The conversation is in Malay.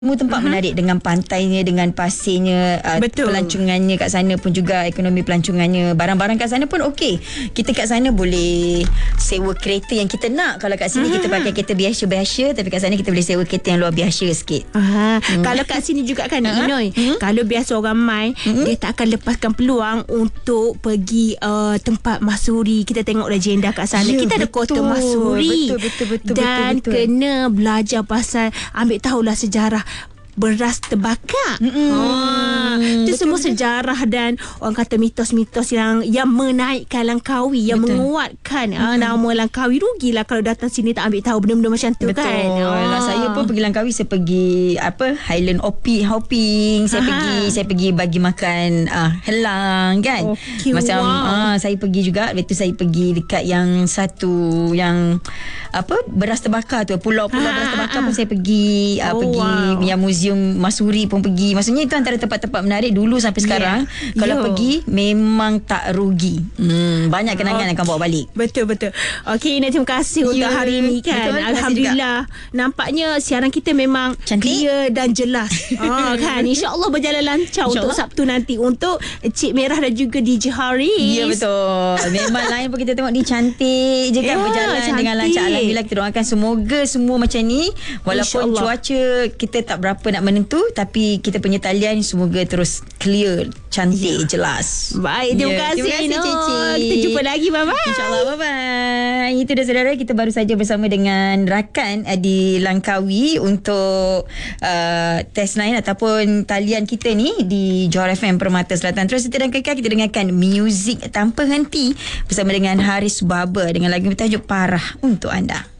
Semua tempat menarik dengan pantainya, dengan pasirnya, pelancongannya kat sana pun juga, ekonomi pelancongannya, barang-barang kat sana pun okey. Kita kat sana boleh sewa kereta yang kita nak. Kalau kat sini kita pakai kereta biasa-biasa, tapi kat sana kita boleh sewa kereta yang luar biasa sikit. Kalau kat sini juga kan Inoy, kalau biasa orang mai, dia tak akan lepaskan peluang untuk pergi tempat Masuri. Kita tengok legenda kat sana. Kita ada kota Masuri. Betul. Dan kena belajar pasal, ambil tahulah sejarah beras terbakar. Itu semua sejarah dan orang kata mitos-mitos yang menaikkan Langkawi, yang menguatkan nama Langkawi. Rugilah kalau datang sini tak ambil tahu benda-benda macam tu. Betul. Kan. Saya pun pergi Langkawi, saya pergi Highland hopping, saya pergi bagi makan helang kan. Macam saya pergi juga, lepas tu saya pergi dekat yang satu yang beras terbakar tu, pulau beras terbakar pun saya pergi, pergi yang muzium Masuri pun pergi. Maksudnya itu antara tempat-tempat menarik dulu sampai sekarang. Kalau pergi memang tak rugi. Banyak kenangan akan bawa balik. Betul. Okey, terima kasih untuk hari ini kan. Betul, Alhamdulillah. Nampaknya siaran kita memang clear dan jelas. Kan. InsyaAllah berjalan lancar untuk Sabtu nanti untuk Cik Merah dan juga DJ Haris. Ya betul. Memang lain pun kita tengok ni cantik je kan, berjalan dengan lancar. Alhamdulillah, kita doakan semoga semua macam ni. Walaupun cuaca kita tak berapa nak menentu, tapi kita punya talian semoga terus clear, cantik, jelas. Baik, terima kasih Cici. Kita jumpa lagi, bye-bye. InsyaAllah, bye-bye. Itu dah saudara, kita baru saja bersama dengan rakan di Langkawi untuk test line ataupun talian kita ni di Johor FM Permata Selatan. Terus kita dan kekal kita dengarkan muzik tanpa henti bersama dengan Haris Baba dengan lagu bertajuk Parah untuk anda.